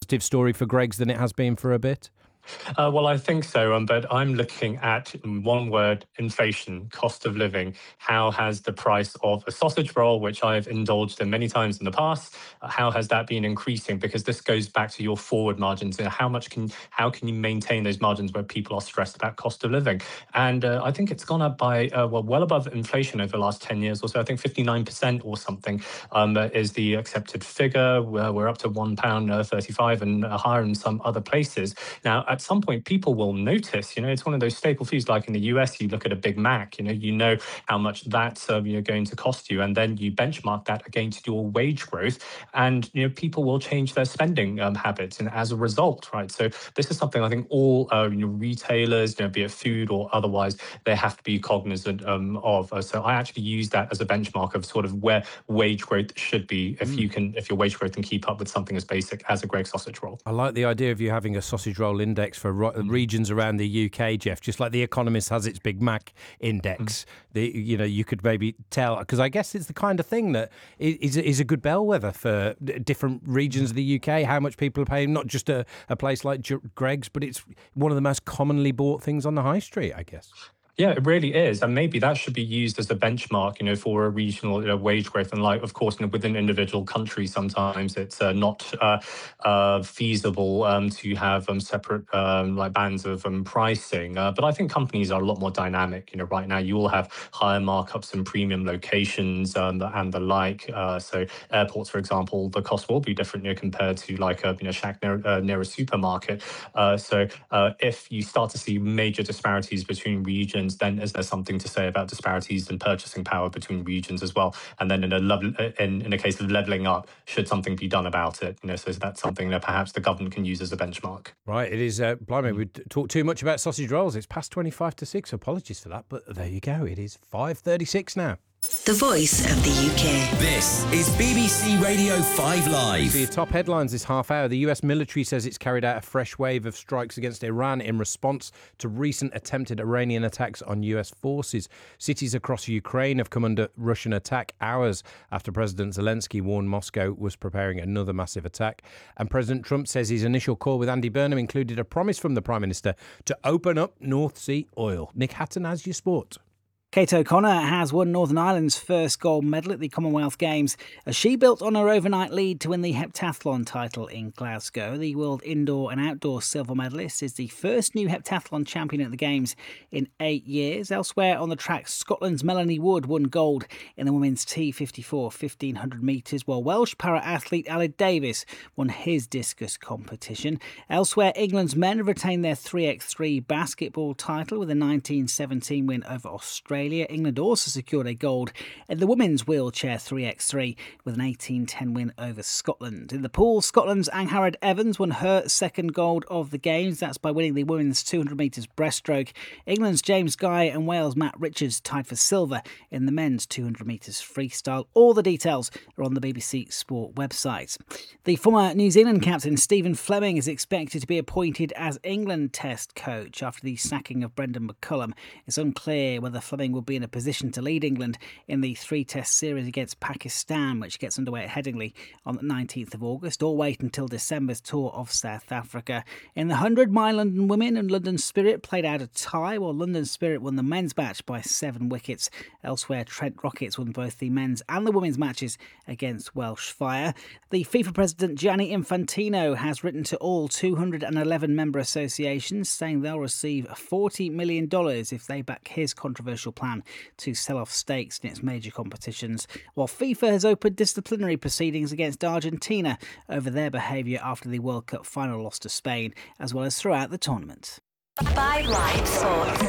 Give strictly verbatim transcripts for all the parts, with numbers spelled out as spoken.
positive story for Greggs than it has been for a bit? Uh, well, I think so, um, but I'm looking at, in one word, inflation, cost of living. How has the price of a sausage roll, which I've indulged in many times in the past, uh, how has that been increasing? Because this goes back to your forward margins. You know, how much can how can you maintain those margins where people are stressed about cost of living? And uh, I think it's gone up by uh, well, well above inflation over the last ten years or so. I think fifty-nine percent or something um, is the accepted figure. We're, we're up to one pound thirty-five and higher in some other places. Now, at some point, people will notice, you know, it's one of those staple foods, like in the U S, you look at a Big Mac, you know, you know how much that's uh, you know, going to cost you. And then you benchmark that against your wage growth. And, you know, people will change their spending um, habits. And as a result, right, so this is something I think all uh, you know, retailers, you know, be it food or otherwise, they have to be cognizant um, of. Uh, so I actually use that as a benchmark of sort of where wage growth should be if mm. you can, if your wage growth can keep up with something as basic as a Greggs sausage roll. I like the idea of you having a sausage roll index for ro- mm. regions around the U K, Jeff, just like the Economist has its Big Mac index. Mm. The, you know, you could maybe tell, because I guess it's the kind of thing that is, is a good bellwether for different regions of the U K, how much people are paying, not just a, a place like Greggs, but it's one of the most commonly bought things on the high street, I guess. Yeah, it really is. And maybe that should be used as a benchmark, you know, for a regional you know, wage growth. And like, of course, you know, within individual countries, sometimes it's uh, not uh, uh, feasible um, to have um, separate um, like bands of um, pricing. Uh, but I think companies are a lot more dynamic. You know, right now you will have higher markups in premium locations um, and the like. Uh, so airports, for example, the cost will be different you know, compared to like a you know, shack near, uh, near a supermarket. Uh, so uh, if you start to see major disparities between regions, then is there something to say about disparities in purchasing power between regions as well? And then in a level, in, in a case of levelling up, should something be done about it? You know, so that's something that perhaps the government can use as a benchmark. Right, it is. Uh, blimey, we talked too much about sausage rolls. It's past twenty-five to six. Apologies for that, but there you go. It is five thirty-six now. The voice of the U K. This is B B C Radio five Live. The top headlines this half hour. The U S military says it's carried out a fresh wave of strikes against Iran in response to recent attempted Iranian attacks on U S forces. Cities across Ukraine have come under Russian attack hours after President Zelensky warned Moscow was preparing another massive attack. And President Trump says his initial call with Andy Burnham included a promise from the Prime Minister to open up North Sea oil. Nick Hatton has your sport. Kate O'Connor has won Northern Ireland's first gold medal at the Commonwealth Games as she built on her overnight lead to win the heptathlon title in Glasgow. The world indoor and outdoor silver medalist is the first new heptathlon champion at the Games in eight years. Elsewhere on the track, Scotland's Melanie Wood won gold in the women's T fifty-four fifteen hundred metres, while Welsh para-athlete Aled Davis won his discus competition. Elsewhere, England's men have retained their three by three basketball title with a nineteen seventeen win over Australia. England also secured a gold in the women's wheelchair three by three with an eighteen ten win over Scotland. In the pool, Scotland's Angharad Evans won her second gold of the Games. That's by winning the women's two hundred metres breaststroke. England's James Guy and Wales' Matt Richards tied for silver in the men's two hundred metres freestyle. All the details are on the B B C Sport website. The former New Zealand captain Stephen Fleming is expected to be appointed as England Test coach after the sacking of Brendan McCullum. It's unclear whether Fleming will be in a position to lead England in the three-test series against Pakistan, which gets underway at Headingley on the nineteenth of August, or wait until December's tour of South Africa. In the hundred-mile London women, and London Spirit played out a tie, while London Spirit won the men's match by seven wickets. Elsewhere, Trent Rockets won both the men's and the women's matches against Welsh Fire. The FIFA president Gianni Infantino has written to all two hundred eleven member associations saying they'll receive forty million dollars if they back his controversial plan to sell off stakes in its major competitions, while FIFA has opened disciplinary proceedings against Argentina over their behaviour after the World Cup final loss to Spain, as well as throughout the tournament. Five Live Sports.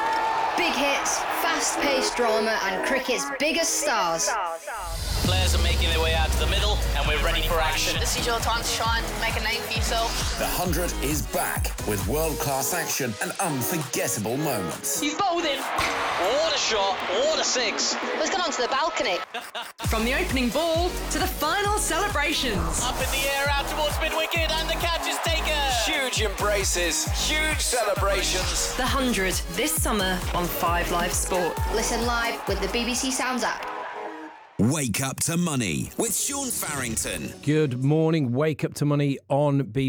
Big hits, fast-paced drama and cricket's biggest stars. Players are making their way out to the middle and we're ready for action. This is your time to shine, make a name for yourself. The Hundred is back with world-class action and unforgettable moments. He's bowled in. What a shot, what a six. Let's get onto the balcony. From the opening ball to the final celebrations. Up in the air out towards mid-wicket and the catch is taken. Huge embraces, huge celebrations. The Hundred this summer on Five Live Sport. Listen live with the B B C Sounds app. Wake Up to Money with Sean Farrington. Good morning. Wake Up to Money on B B C.